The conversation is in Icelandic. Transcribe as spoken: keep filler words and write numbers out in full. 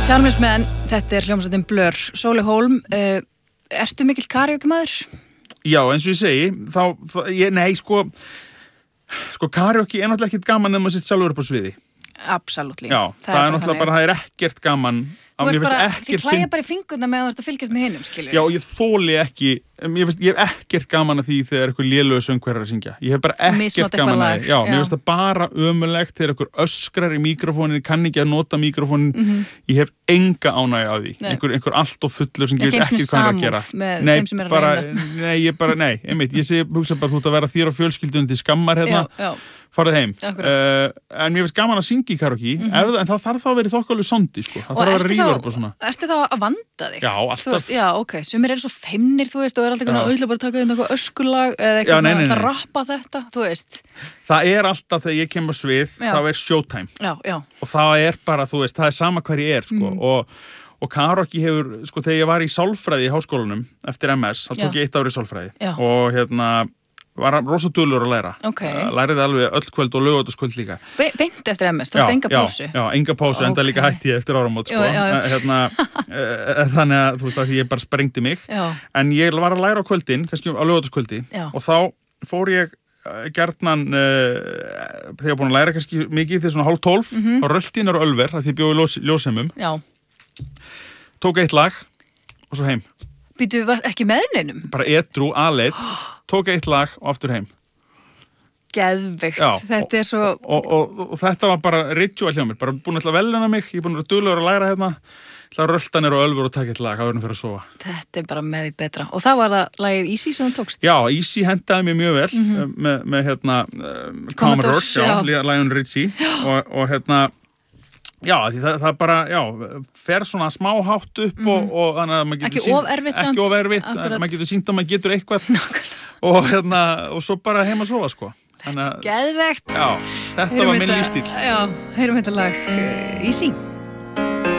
Charmless Men, þetta er hljómsveitin Blur. Sóli Hólm, uh, ertu mikill karaoke maður? Já, eins og ég segi, þá, þá ég, nei, sko, sko karaoke er náttúrulega ekkert gaman ef maður sitt sjálfur upp á sviði. Absolutely. Já, það, það er náttúrulega bara, það er ekkert gaman. Þú veist bara, þið hlæja bara í fingurna með að þú ert að fylgjast með hinum, skilur. Já, og ég þóli ekki, ég, veist, ég hef ekkert gaman að því þegar eitthvað lélögu söngverðar að syngja. Ég hef bara ekkert gaman að því. Já, mér finnst það bara ömurlegt þegar eitthvað öskrar í mikrofónin, kann ekki að nota mikrofónin. Mm -hmm. Ég hef enga ánægju á því. Einhver, einhver allt og fullur sem getur ekki hvað að gera. Nei, bara, nei, ég bara, nei, einmitt. Ég segi, hugsa bara, þú ert að vera þér og fjölskyldunum til skammar hérna. Já, já. Farið heim. Uh, en mér finnst gaman að syngja í karaoke, mm -hmm. en það þarf þá að vera þokkalega sondi, sko. Það þarf að vera rífur upp og svona. Ertu þá að vanda þig? Já, alltaf. Veist, já, ok. Sumir eru svo feimnir, þú veist, og er alltaf eitthvað auðvitað bara að taka inn eitthvað öskulag eða eitthvað svona að rappa þetta, þú veist. Það er alltaf þegar ég kem á svið, já. Þá er showtime. Já, já. Og það er bara, þú veist, það er sama hver ég er, sko. Mm. Og, og karaoke hefur, sko, þegar ég var í sálfræði í háskólanum eftir M S, þá tók ég eitt ár í sálfræði. Já. Og hérna var rosa dulur að læra. Okay. Læriði alveg öll kvöld og lögataskvöld líka. Be beint eftir M S, þú veist enga pásu? Já, já, enga pásu, okay. Enda líka hætti ég eftir áramót, sko. Já, já, já. Hérna, þannig að, þú veist, að ég bara sprengdi mig. Já. En ég var að læra á kvöldin, kannski á lögataskvöldi, og þá fór ég gjarnan, uh, þegar ég búin að læra kannski mikið, þegar svona hálf tólf, mm -hmm. á röltínar og ölver, að því ég bjóði ljós, ljósheimum. Já. Tók eitt lag, og svo heim. Býtu, var ekki með neinum? Bara edrú, aleitt. Tók eitt lag og aftur heim. Geðveikt, þetta er svo... Og, og, og, og þetta var bara ritual hjá mér, bara búin að veluna mig, ég er búin að vera duglegur að læra hérna, það rölta nýr og ölfur og taka eitt lag, það verður fyrir að sofa. Þetta er bara með því betra. Og það var það lagið Easy sem þú tókst? Já, Easy hendaði mér mjög vel, mm -hmm. með, með hérna, uh, Commodores, já, já. Lionel Richie, og, og hérna, já, því það, það bara, já, fer svona smá hátt upp mm. og, og þannig að maður getur ekki of erfitt ekki of erfitt, maður getur sínt að maður getur eitthvað og hérna, og svo bara heim að sofa, sko. Geðvegt. Já, þetta heyrum var minn lífstíl. Já, heyrum þetta lag uh, Easy.